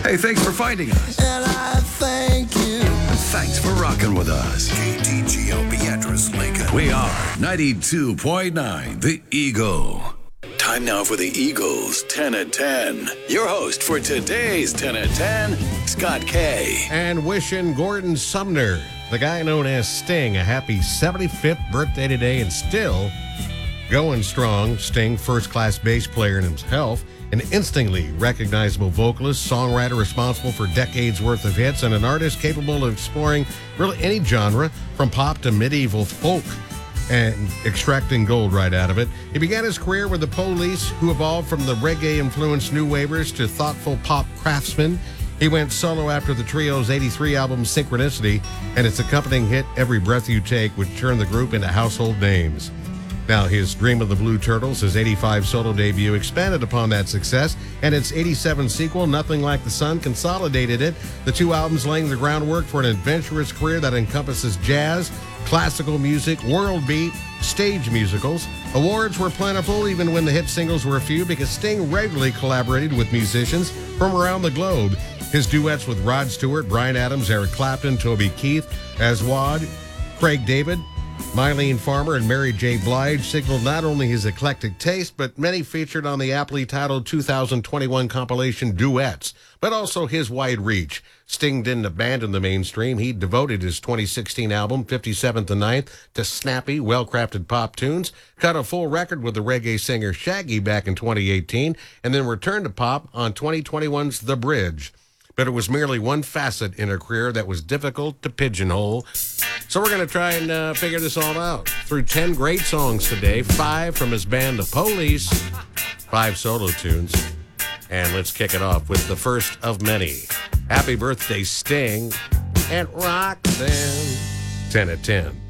Hey, thanks for finding us. And I thank you. Thanks for rocking with us. KTGO Beatrice Lincoln. We are 92.9 The Eagle. Time now for the Eagles 10 at 10. Your host for today's 10 at 10, Scott K. And wishing Gordon Sumner, the guy known as Sting, a happy 75th birthday today, and still going strong. Sting, first-class bass player in himself, an instantly recognizable vocalist, songwriter responsible for decades worth of hits, and an artist capable of exploring really any genre, from pop to medieval folk, and extracting gold right out of it. He began his career with the Police, who evolved from the reggae-influenced new wavers to thoughtful pop craftsmen. He went solo after the trio's '83 album Synchronicity and its accompanying hit Every Breath You Take, which turned the group into household names. Now, his Dream of the Blue Turtles, his '85 solo debut, expanded upon that success, and its '87 sequel, Nothing Like the Sun, consolidated it. The two albums laying the groundwork for an adventurous career that encompasses jazz, classical music, world beat, stage musicals. Awards were plentiful, even when the hit singles were few, because Sting regularly collaborated with musicians from around the globe. His duets with Rod Stewart, Bryan Adams, Eric Clapton, Toby Keith, Aswad, Craig David, Mylene Farmer, and Mary J. Blige signaled not only his eclectic taste, but many featured on the aptly titled 2021 compilation Duets, but also his wide reach. Sting didn't abandon the mainstream. He devoted his 2016 album, 57th and 9th, to snappy, well-crafted pop tunes, cut a full record with the reggae singer Shaggy back in 2018, and then returned to pop on 2021's The Bridge. But it was merely one facet in a career that was difficult to pigeonhole. So we're going to try and figure this all out through 10 great songs today, 5 from his band The Police, 5 solo tunes. And let's kick it off with the first of many. Happy birthday, Sting, and Roxanne. 10 at 10.